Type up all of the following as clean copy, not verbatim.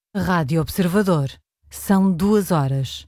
Rádio Observador. São 2 horas.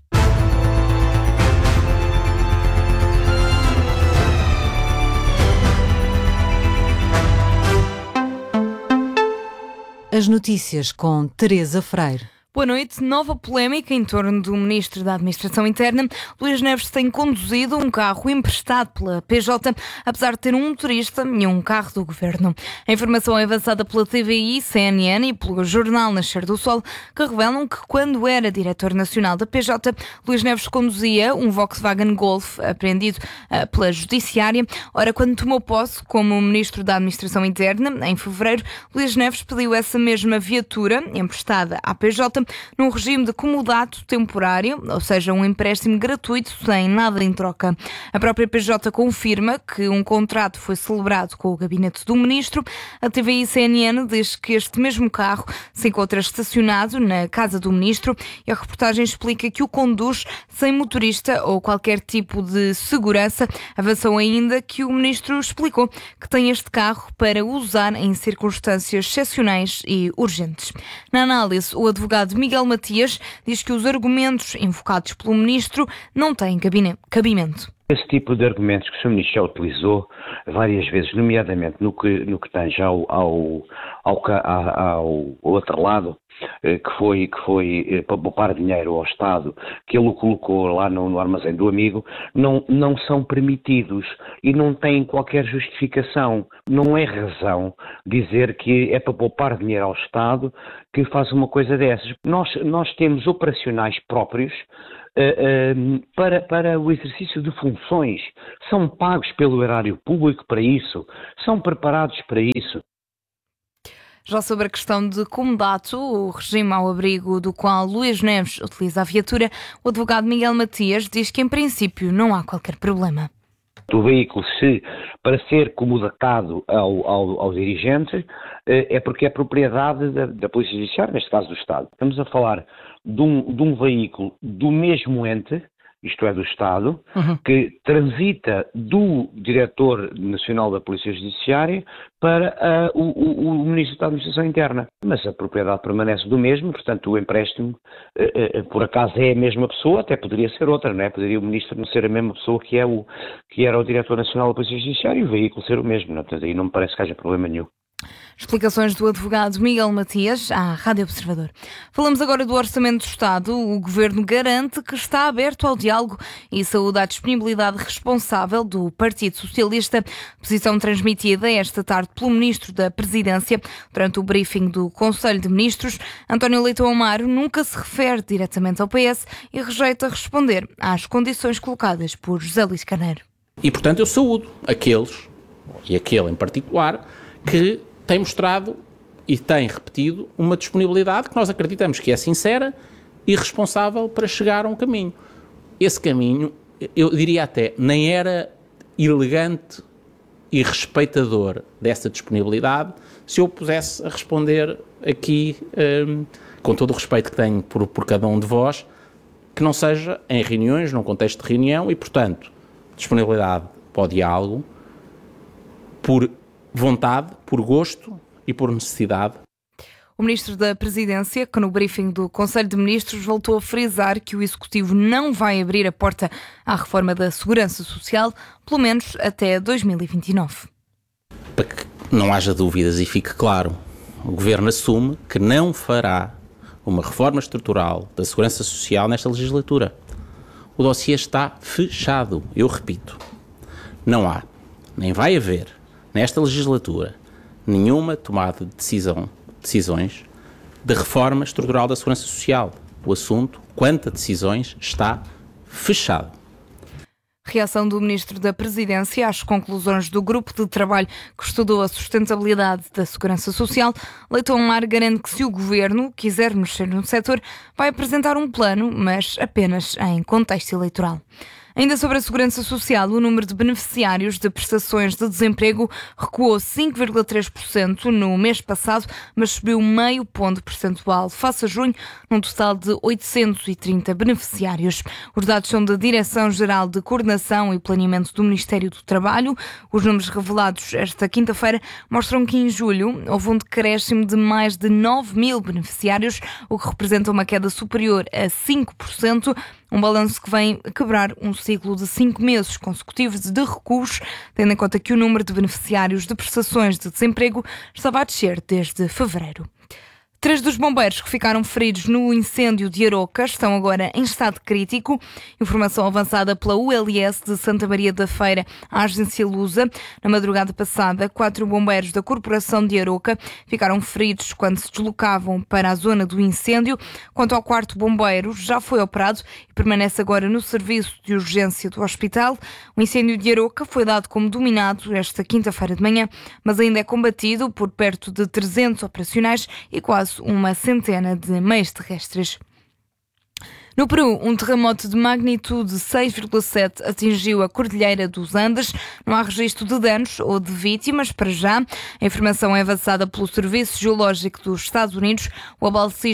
As notícias com Teresa Freire. Boa noite. Nova polémica em torno do Ministro da Administração Interna. Luís Neves tem conduzido um carro emprestado pela PJ, apesar de ter um motorista e um carro do Governo. A informação é avançada pela TVI, CNN e pelo jornal Nascer do Sol, que revelam que quando era diretor nacional da PJ, Luís Neves conduzia um Volkswagen Golf apreendido pela Judiciária. Ora, quando tomou posse como Ministro da Administração Interna, em fevereiro, Luís Neves pediu essa mesma viatura emprestada à PJ num regime de comodato temporário, ou seja, um empréstimo gratuito sem nada em troca. A própria PJ confirma que um contrato foi celebrado com o gabinete do Ministro. A TVI CNN diz que este mesmo carro se encontra estacionado na casa do Ministro e a reportagem explica que o conduz sem motorista ou qualquer tipo de segurança. Avançou ainda que o Ministro explicou que tem este carro para usar em circunstâncias excepcionais e urgentes. Na análise, o advogado Miguel Matias diz que os argumentos invocados pelo Ministro não têm cabimento. Esse tipo de argumentos que o Sr. Ministro já utilizou várias vezes, nomeadamente no que tange ao outro lado, que foi para poupar dinheiro ao Estado, que ele o colocou lá no armazém do amigo, não são permitidos e não têm qualquer justificação. Não é razão dizer que é para poupar dinheiro ao Estado que faz uma coisa dessas. Nós temos operacionais próprios para o exercício de funções, são pagos pelo erário público para isso, são preparados para isso. Já sobre a questão de comodato, o regime ao abrigo do qual Luís Neves utiliza a viatura, o advogado Miguel Matias diz que em princípio não há qualquer problema. O veículo, para ser comodatado ao dirigente, é porque é propriedade da Polícia Judiciária, neste caso do Estado. Estamos a falar de um veículo do mesmo ente, isto é, do Estado, que transita do Diretor Nacional da Polícia Judiciária para o Ministro da Administração Interna. Mas a propriedade permanece do mesmo, portanto o empréstimo, por acaso é a mesma pessoa, até poderia ser outra, não é? Poderia o Ministro não ser a mesma pessoa que era o Diretor Nacional da Polícia Judiciária e o veículo ser o mesmo, não? Portanto, aí não me parece que haja problema nenhum. Explicações do advogado Miguel Matias à Rádio Observador. Falamos agora do Orçamento do Estado. O Governo garante que está aberto ao diálogo e saúda a disponibilidade responsável do Partido Socialista, posição transmitida esta tarde pelo Ministro da Presidência durante o briefing do Conselho de Ministros. António Leitão Amaro nunca se refere diretamente ao PS e rejeita responder às condições colocadas por José Luís Carneiro. E, portanto, eu saúdo aqueles, e aquele em particular, que tem mostrado e tem repetido uma disponibilidade que nós acreditamos que é sincera e responsável para chegar a um caminho. Esse caminho, eu diria até, nem era elegante e respeitador dessa disponibilidade se eu pusesse a responder aqui, com todo o respeito que tenho por cada um de vós, que não seja em reuniões, num contexto de reunião e, portanto, disponibilidade para o diálogo, por vontade, por gosto e por necessidade. O Ministro da Presidência, que no briefing do Conselho de Ministros voltou a frisar que o Executivo não vai abrir a porta à reforma da Segurança Social, pelo menos até 2029. Para que não haja dúvidas e fique claro, o Governo assume que não fará uma reforma estrutural da Segurança Social nesta legislatura. O dossiê está fechado, eu repito. Não há, nem vai haver, nesta legislatura, nenhuma tomada de decisões de reforma estrutural da Segurança Social. O assunto, quanto a decisões, está fechado. Reação do Ministro da Presidência às conclusões do grupo de trabalho que estudou a sustentabilidade da Segurança Social. Leitão Amaro garante que se o Governo quiser mexer no setor, vai apresentar um plano, mas apenas em contexto eleitoral. Ainda sobre a Segurança Social, o número de beneficiários de prestações de desemprego recuou 5,3% no mês passado, mas subiu meio ponto percentual face a junho, num total de 830 beneficiários. Os dados são da Direção-Geral de Coordenação e Planeamento do Ministério do Trabalho. Os números revelados esta quinta-feira mostram que em julho houve um decréscimo de mais de 9 mil beneficiários, o que representa uma queda superior a 5%. Um balanço que vem quebrar um ciclo de 5 meses consecutivos de recuos, tendo em conta que o número de beneficiários de prestações de desemprego estava a descer desde fevereiro. 3 dos bombeiros que ficaram feridos no incêndio de Aroca estão agora em estado crítico. Informação avançada pela ULS de Santa Maria da Feira à agência Lusa. Na madrugada passada, 4 bombeiros da Corporação de Aroca ficaram feridos quando se deslocavam para a zona do incêndio. Quanto ao 4º bombeiro, já foi operado e permanece agora no serviço de urgência do hospital. O incêndio de Aroca foi dado como dominado esta quinta-feira de manhã, mas ainda é combatido por perto de 300 operacionais e quase uma centena de meios terrestres. No Peru, um terremoto de magnitude 6,7 atingiu a Cordilheira dos Andes. Não há registro de danos ou de vítimas para já. A informação é avançada pelo Serviço Geológico dos Estados Unidos. O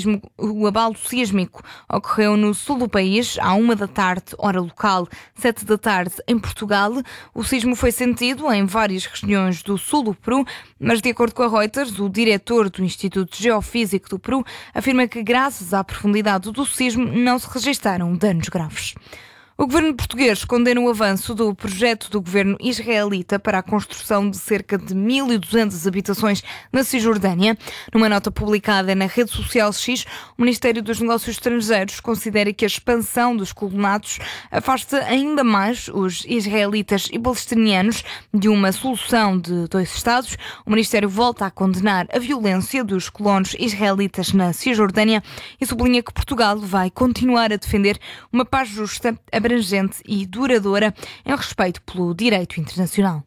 abalo sísmico ocorreu no sul do país, à 1 da tarde, hora local, 7 da tarde em Portugal. O sismo foi sentido em várias regiões do sul do Peru, mas de acordo com a Reuters, o diretor do Instituto Geofísico do Peru afirma que, graças à profundidade do sismo, não se registaram danos graves. O governo português condena o avanço do projeto do governo israelita para a construção de cerca de 1.200 habitações na Cisjordânia. Numa nota publicada na rede social X, o Ministério dos Negócios Estrangeiros considera que a expansão dos colonatos afasta ainda mais os israelitas e palestinianos de uma solução de 2 Estados. O Ministério volta a condenar a violência dos colonos israelitas na Cisjordânia e sublinha que Portugal vai continuar a defender uma paz justa, abrangente e duradoura em respeito pelo direito internacional.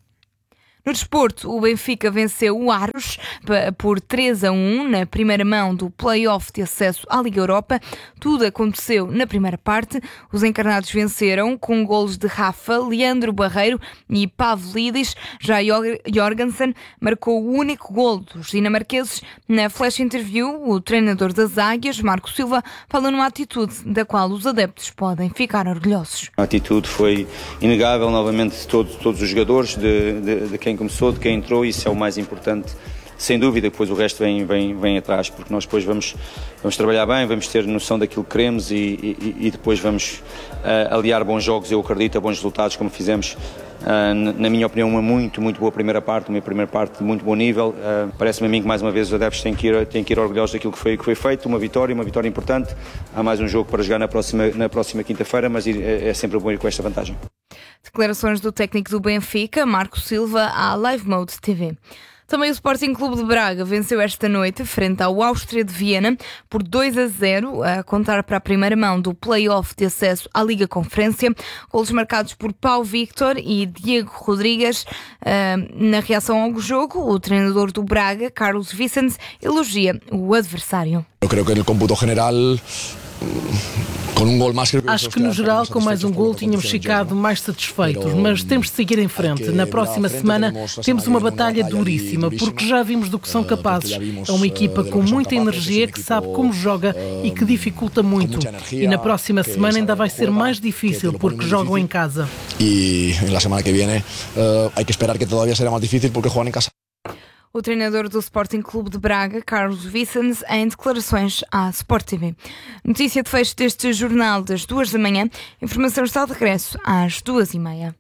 No desporto, o Benfica venceu o Aros por 3-1 na primeira mão do play-off de acesso à Liga Europa. Tudo aconteceu na primeira parte. Os encarnados venceram com golos de Rafa, Leandro Barreiro e Pavlidis. Já Jorgensen marcou o único golo dos dinamarqueses. Na flash interview, o treinador das Águias, Marco Silva, falou numa atitude da qual os adeptos podem ficar orgulhosos. A atitude foi inegável, novamente, de todos os jogadores, de quem começou, de quem entrou, isso é o mais importante, sem dúvida. Depois o resto vem atrás, porque nós depois vamos trabalhar bem, vamos ter noção daquilo que queremos e depois vamos aliar bons jogos, eu acredito, a bons resultados, como fizemos, na minha opinião, uma muito boa primeira parte, uma primeira parte de muito bom nível. Parece-me a mim que mais uma vez os adeptos têm que ir orgulhosos daquilo que foi feito, uma vitória importante. Há mais um jogo para jogar na próxima quinta-feira, mas é sempre bom ir com esta vantagem. Declarações do técnico do Benfica, Marco Silva, à Live Mode TV. Também o Sporting Clube de Braga venceu esta noite frente ao Áustria de Viena por 2-0, a contar para a primeira mão do play-off de acesso à Liga Conferência. Golos marcados por Pau Victor e Diego Rodrigues. Na reação ao jogo, o treinador do Braga, Carlos Vicente, elogia o adversário. Eu creio que no cómputo geral, com um gol mais... Acho que no geral, com mais um gol, tínhamos ficado mais satisfeitos, mas temos de seguir em frente. Na próxima semana temos uma batalha duríssima, porque já vimos do que são capazes. É uma equipa com muita energia, que sabe como joga e que dificulta muito. E na próxima semana ainda vai ser mais difícil, porque jogam em casa. E na semana que vem, há que esperar que todavía será mais difícil, porque jogam em casa. O treinador do Sporting Clube de Braga, Carlos Vicens, em declarações à Sport TV. Notícia de fecho deste jornal das 2 da manhã. Informação está de regresso às 2h30.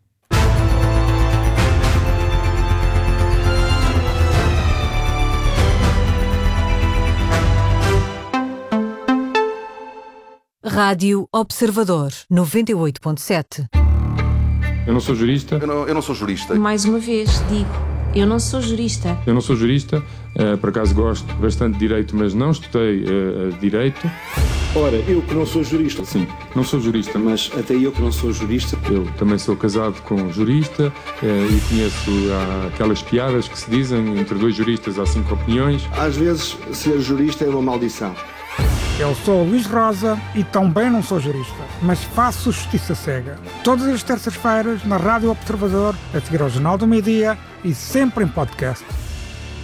Rádio Observador 98.7. Eu não sou jurista. Eu não sou jurista. Mais uma vez, digo. Eu não sou jurista. Eu não sou jurista, por acaso gosto bastante de direito, mas não estudei direito. Ora, eu que não sou jurista. Sim, não sou jurista. Mas até eu que não sou jurista. Eu também sou casado com um jurista e conheço aquelas piadas que se dizem, entre 2 juristas há 5 opiniões. Às vezes, ser jurista é uma maldição. Eu sou o Luís Rosa e também não sou jurista, mas faço justiça cega. Todas as terças-feiras na Rádio Observador, a seguir ao Jornal do Meio-Dia e sempre em podcast.